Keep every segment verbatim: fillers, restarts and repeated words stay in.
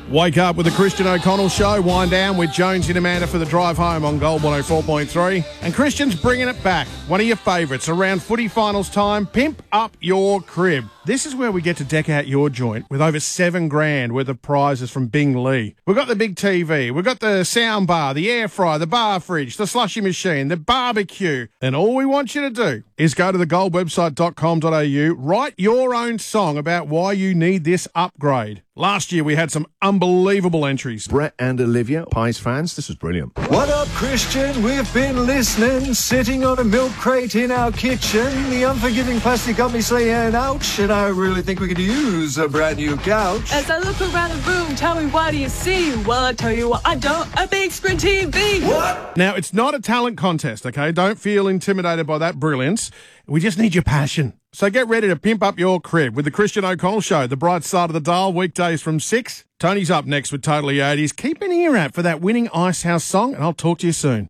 Wake up with the Christian O'Connell Show. Wind down with Jones and Amanda for the drive home on Gold one oh four point three. And Christian's bringing it back. One of your favourites around footy finals time. Pimp Up Your Crib. This is where we get to deck out your joint with over seven grand worth of prizes from Bing Lee. We've got the big T V, we've got the sound bar, the air fryer, the bar fridge, the slushy machine, the barbecue. And all we want you to do is go to the gold website dot com dot a u, write your own song about why you need this upgrade. Last year we had some unbelievable entries. Brett and Olivia, Pies fans, this was brilliant. What up, Christian? We've been listening, sitting on a milk crate in our kitchen. The unforgiving plastic got me saying ouch, and I really think we could use a brand new couch. As I look around the room, tell me, what do you see? Well, I tell you what, I don't, a big screen T V. What? Now, it's not a talent contest, okay? Don't feel intimidated by that brilliance. We just need your passion. So get ready to pimp up your crib with the Christian O'Connell Show, the bright side of the dial, weekdays from six. Tony's up next with Totally eighties. Keep an ear out for that winning Icehouse song, and I'll talk to you soon.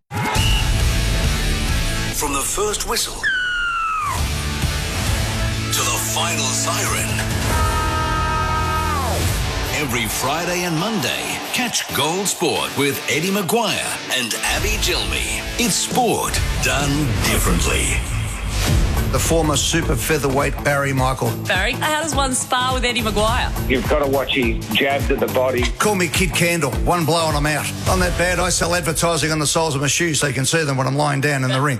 From the first whistle to the final siren, every Friday and Monday, catch Gold Sport with Eddie Maguire and Abby Gilmy. It's sport done differently. The former super featherweight Barry Michael. Barry, how does one spar with Eddie Maguire? You've got to watch his jabs at the body. Call me Kid Candle. One blow and I'm out. I'm that bad, I sell advertising on the soles of my shoes so you can see them when I'm lying down in the ring.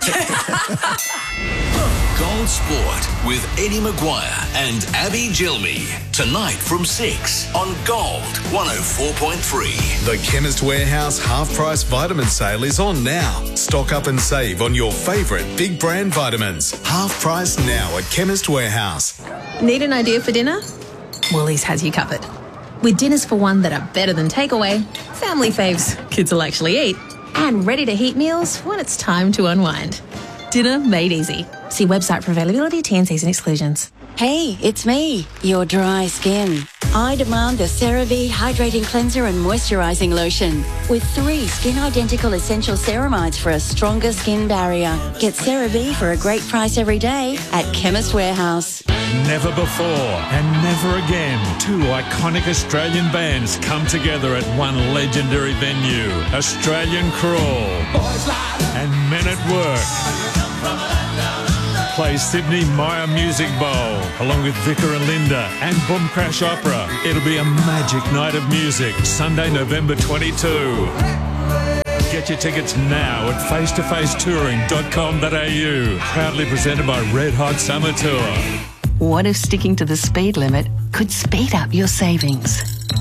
Gold Sport with Eddie Maguire and Abby Gilmy. Tonight from six on Gold one oh four point three. The Chemist Warehouse half-price vitamin sale is on now. Stock up and save on your favourite big brand vitamins. Half price now at Chemist Warehouse. Need an idea for dinner? Woolies has you covered. With dinners for one that are better than takeaway, family faves kids will actually eat, and ready-to-heat meals when it's time to unwind. Dinner made easy. See website for availability, T and Cs and exclusions. Hey, it's me, your dry skin. I demand the CeraVe Hydrating Cleanser and Moisturising Lotion with three skin-identical essential ceramides for a stronger skin barrier. Get CeraVe for a great price every day at Chemist Warehouse. Never before and never again, two iconic Australian bands come together at one legendary venue. Australian Crawl and Men at Work play Sydney Myer Music Bowl along with Vicar and Linda and Boom Crash Opera. It'll be a magic night of music, Sunday, November twenty-second. Get your tickets now at face to face touring dot com dot a u. Proudly presented by Red Hot Summer Tour. What if sticking to the speed limit could speed up your savings?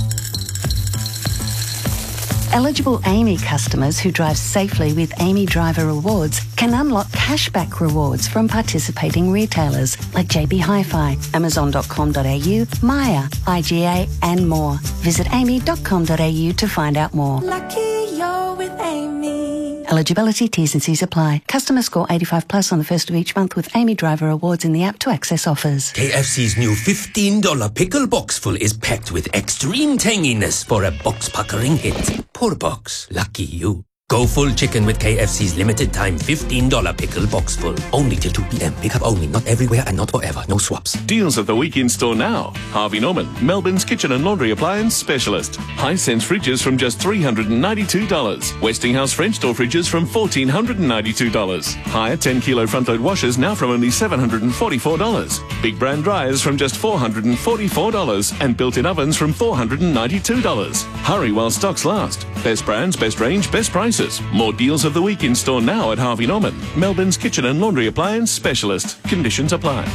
Eligible Amy customers who drive safely with Amy Driver Rewards can unlock cashback rewards from participating retailers like J B Hi-Fi, amazon dot com dot a u, Myer, I G A and more. Visit amy dot com dot a u to find out more. Lucky you're with Amy. Eligibility, T's and C's apply. Customer score eighty-five plus on the first of each month with Amy Driver Rewards in the app to access offers. K F C's new fifteen dollar pickle box full is packed with extreme tanginess for a box-puckering hit. Poor box. Lucky you. Go full chicken with K F C's limited time fifteen dollar pickle box full. Only till two p.m. Pick up only. Not everywhere and not forever. No swaps. Deals of the week in store now. Harvey Norman, Melbourne's kitchen and laundry appliance specialist. Hisense fridges from just three hundred ninety-two dollars. Westinghouse French door fridges from one thousand four hundred ninety-two dollars. Higher ten kilo front load washers now from only seven hundred forty-four dollars. Big brand dryers from just four hundred forty-four dollars. And built-in ovens from four hundred ninety-two dollars. Hurry while stocks last. Best brands, best range, best prices. More deals of the week in store now at Harvey Norman, Melbourne's kitchen and laundry appliance specialist. Conditions apply.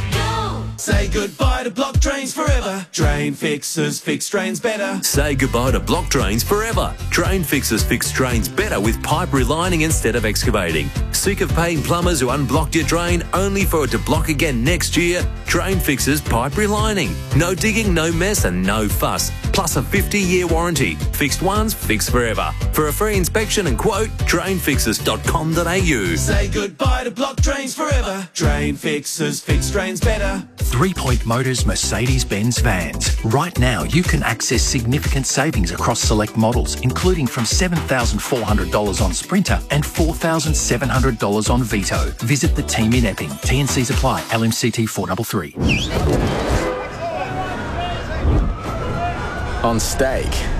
Say goodbye to block drains forever. Drain fixers fix drains better. Say goodbye to block drains forever. Drain fixers fix drains better with pipe relining instead of excavating. Sick of paying plumbers who unblocked your drain only for it to block again next year? Drain fixers pipe relining. No digging, no mess and no fuss. Plus a fifty year warranty. Fixed once, fixed forever. For a free inspection and quote, drain fixers dot com dot a u. Say goodbye to block drains forever. Drain fixers fix drains better. Three Point Motors Mercedes-Benz vans. Right now, you can access significant savings across select models, including from seven thousand four hundred dollars on Sprinter and four thousand seven hundred dollars on Vito. Visit the team in Epping. T and C's apply. L M C T four three three. On steak,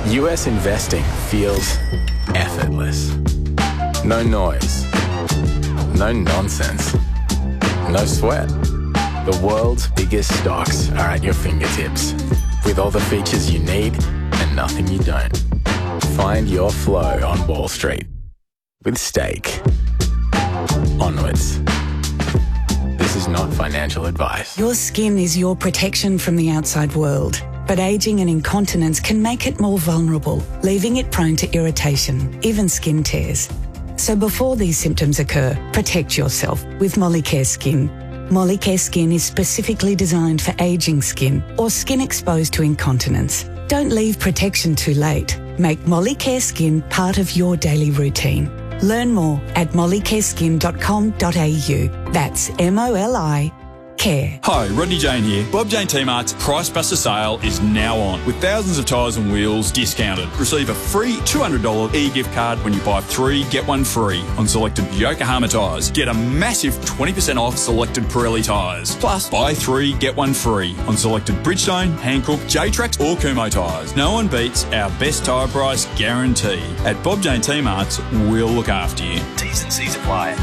U S investing feels effortless. No noise. No nonsense. No sweat. The world's biggest stocks are at your fingertips, with all the features you need and nothing you don't. Find your flow on Wall Street with Stake. Onwards. This is not financial advice. Your skin is your protection from the outside world, but ageing and incontinence can make it more vulnerable, leaving it prone to irritation, even skin tears. So before these symptoms occur, protect yourself with Molicare Skin. Molicare Skin is specifically designed for ageing skin or skin exposed to incontinence. Don't leave protection too late. Make Molicare Skin part of your daily routine. Learn more at mollicare skin dot com dot a u. That's M O L I Care. Hi, Rodney Jane here. Bob Jane T-Mart's Price Buster sale is now on, with thousands of tyres and wheels discounted. Receive a free two hundred dollars e-gift card when you buy three, get one free on selected Yokohama tyres. Get a massive twenty percent off selected Pirelli tyres. Plus, buy three, get one free on selected Bridgestone, Hankook, J-Trax or Kumho tyres. No one beats our best tyre price guarantee. At Bob Jane T-Mart's, we'll look after you. T's and C's apply.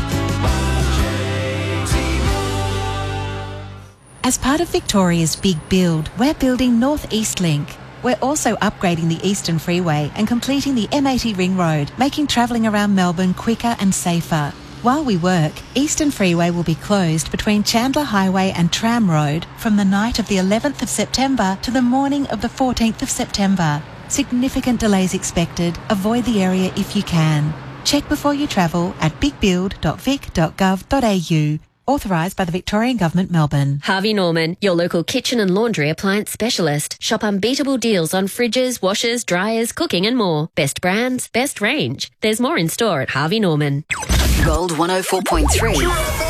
As part of Victoria's big build, we're building North East Link. We're also upgrading the Eastern Freeway and completing the M eighty Ring Road, making travelling around Melbourne quicker and safer. While we work, Eastern Freeway will be closed between Chandler Highway and Tram Road from the night of the eleventh of September to the morning of the fourteenth of September. Significant delays expected. Avoid the area if you can. Check before you travel at big build dot vic dot gov dot a u. Authorised by the Victorian Government, Melbourne. Harvey Norman, your local kitchen and laundry appliance specialist. Shop unbeatable deals on fridges, washers, dryers, cooking and more. Best brands, best range. There's more in store at Harvey Norman. Gold one oh four point three.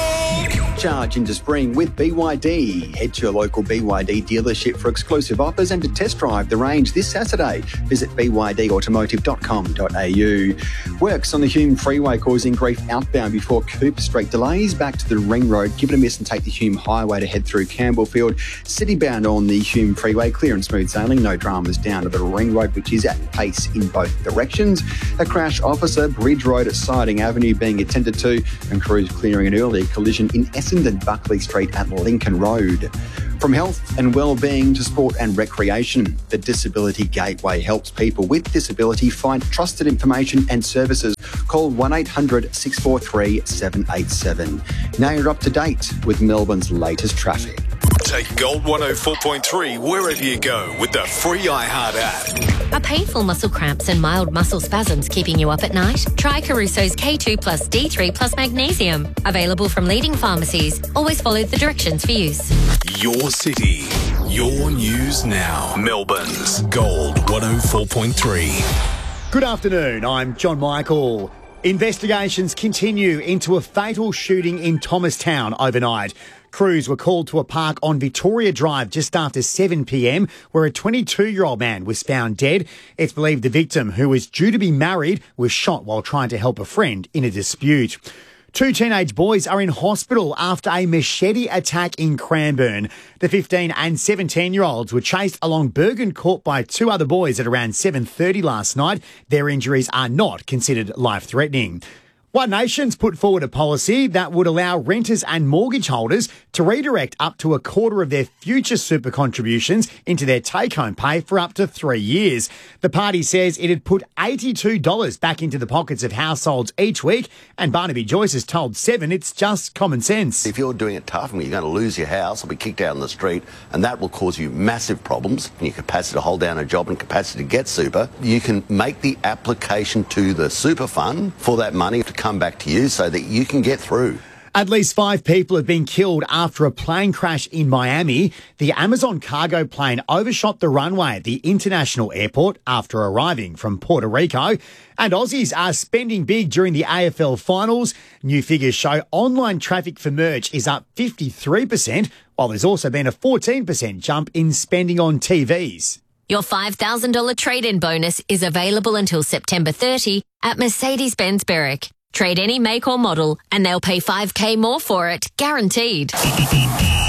Charge into spring with B Y D. Head to your local B Y D dealership for exclusive offers and to test drive the range this Saturday. Visit b y d automotive dot com dot a u. Works on the Hume Freeway causing grief outbound before Cooper Street. Delays back to the Ring Road. Give it a miss and take the Hume Highway to head through Campbellfield. Citybound on the Hume Freeway. Clear and smooth sailing. No dramas down to the Ring Road, which is at pace in both directions. A crash officer. Bridge Road at Siding Avenue being attended to, and crews clearing an earlier collision in Essendon and Buckley Street at Lincoln Road. From health and well-being to sport and recreation, the Disability Gateway helps people with disability find trusted information and services. Call one eight hundred six four three seven eight seven. Now you're up to date with Melbourne's latest traffic. Take Gold one oh four point three wherever you go with the free iHeart app. Are painful muscle cramps and mild muscle spasms keeping you up at night? Try Caruso's K two plus D three plus magnesium. Available from leading pharmacies. Always follow the directions for use. Your city, your news now. Melbourne's Gold one oh four point three. Good afternoon, I'm John Michael. Investigations continue into a fatal shooting in Thomastown overnight. Crews were called to a park on Victoria Drive just after seven p m, where a twenty-two-year-old man was found dead. It's believed the victim, who was due to be married, was shot while trying to help a friend in a dispute. Two teenage boys are in hospital after a machete attack in Cranbourne. The fifteen and seventeen-year-olds were chased along Bergen Court by two other boys at around seven thirty last night. Their injuries are not considered life-threatening. One Nation's put forward a policy that would allow renters and mortgage holders to redirect up to a quarter of their future super contributions into their take-home pay for up to three years. The party says it'd put eighty-two dollars back into the pockets of households each week, and Barnaby Joyce has told Seven it's just common sense. If you're doing it tough and you're going to lose your house or be kicked out on the street, and that will cause you massive problems in your capacity to hold down a job and capacity to get super, you can make the application to the super fund for that money to come back to you so that you can get through. At least five people have been killed after a plane crash in Miami. The Amazon cargo plane overshot the runway at the international airport after arriving from Puerto Rico. And Aussies are spending big during the A F L finals. New figures show online traffic for merch is up fifty-three percent, while there's also been a fourteen percent jump in spending on T Vs. Your five thousand dollars trade-in bonus is available until September thirtieth at Mercedes-Benz Berwick. Trade any make or model and they'll pay five K more for it, guaranteed.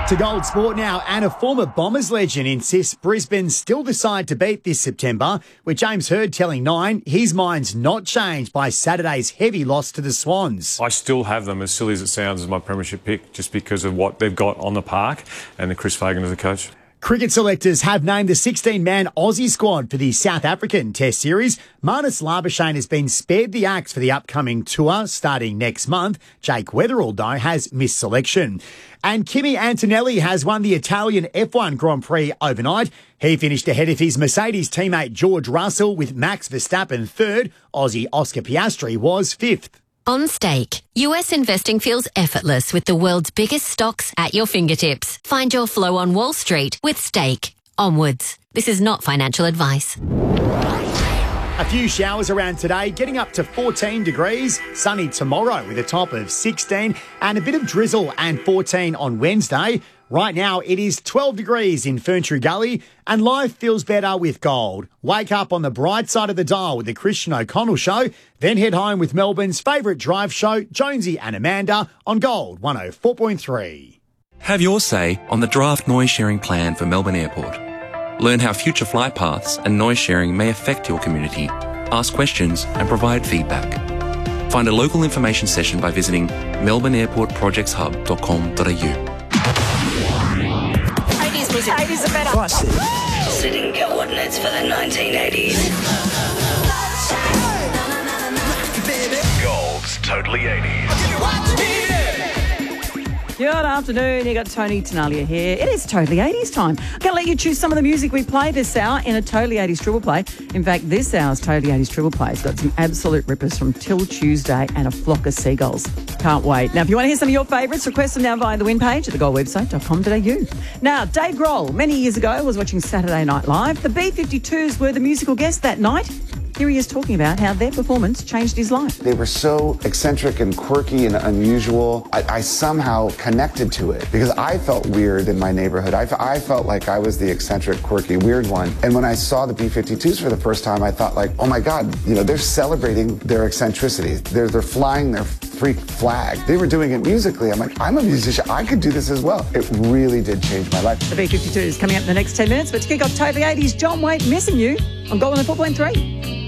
To Gold Sport now, and a former Bombers legend insists Brisbane still decide to beat this September, with James Hird telling Nine his mind's not changed by Saturday's heavy loss to the Swans. I still have them, as silly as it sounds, as my premiership pick, just because of what they've got on the park and the Chris Fagan as a coach. Cricket selectors have named the sixteen-man Aussie squad for the South African Test Series. Marnus Labuschagne has been spared the axe for the upcoming tour starting next month. Jake Weatherall, though, has missed selection. And Kimi Antonelli has won the Italian F one Grand Prix overnight. He finished ahead of his Mercedes teammate George Russell, with Max Verstappen third. Aussie Oscar Piastri was fifth. On Stake, U S investing feels effortless with the world's biggest stocks at your fingertips. Find your flow on Wall Street with Stake. Onwards. This is not financial advice. A few showers around today, getting up to fourteen degrees. Sunny tomorrow with a top of sixteen, and a bit of drizzle and fourteen on Wednesday. Right now, it is twelve degrees in Ferntree Gully, and life feels better with Gold. Wake up on the bright side of the dial with the Christian O'Connell Show, then head home with Melbourne's favourite drive show, Jonesy and Amanda, on Gold one oh four point three. Have your say on the draft noise sharing plan for Melbourne Airport. Learn how future flight paths and noise sharing may affect your community. Ask questions and provide feedback. Find a local information session by visiting melbourne airport projects hub dot com dot a u. eighties music. eighties are better. Classic. Setting coordinates for the nineteen eighties. Gold's Totally eighties. Good afternoon, you got Tony Tenalia here. It is Totally eighties time. I'm going to let you choose some of the music we play this hour in a Totally eighties triple play. In fact, this hour's Totally eighties triple play has got some absolute rippers from Till Tuesday and a flock of seagulls. Can't wait. Now, if you want to hear some of your favourites, request them now via the win page at the gold website dot com dot a u. Now, Dave Grohl, many years ago, was watching Saturday Night Live. The B fifty-twos were the musical guests that night. Here he is talking about how their performance changed his life. They were so eccentric and quirky and unusual. I, I somehow connected to it because I felt weird in my neighborhood. I, I felt like I was the eccentric, quirky, weird one. And when I saw the B fifty-twos for the first time, I thought like, oh my God, you know, they're celebrating their eccentricity. They're, they're flying their freak flag. They were doing it musically. I'm like, I'm a musician. I could do this as well. It really did change my life. The B fifty-twos coming up in the next ten minutes. But to kick off Totally eighties, John Waite, Missing You on Gold one oh four point three.